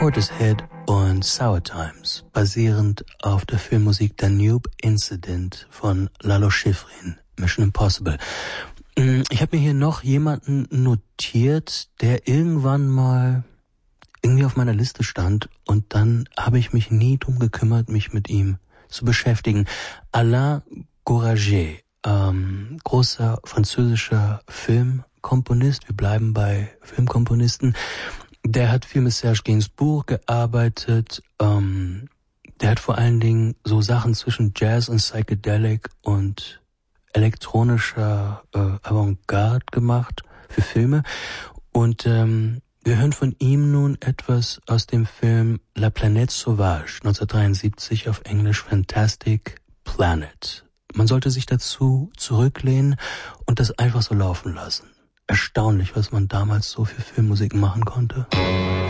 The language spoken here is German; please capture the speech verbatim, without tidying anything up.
Portishead und Sour Times, basierend auf der Filmmusik Danube Incident von Lalo Schifrin, Mission Impossible. Ich habe mir hier noch jemanden notiert, der irgendwann mal irgendwie auf meiner Liste stand und dann habe ich mich nie drum gekümmert, mich mit ihm zu beschäftigen. Alain Goraguer, ähm, großer französischer Filmkomponist, wir bleiben bei Filmkomponisten. Der hat viel mit Serge Gainsbourg gearbeitet. Ähm, der hat vor allen Dingen so Sachen zwischen Jazz und Psychedelic und elektronischer äh, Avantgarde gemacht für Filme. Und ähm, wir hören von ihm nun etwas aus dem Film La Planète Sauvage, neunzehnhundertdreiundsiebzig, auf Englisch Fantastic Planet. Man sollte sich dazu zurücklehnen und das einfach so laufen lassen. Erstaunlich, was man damals so für Filmmusik machen konnte.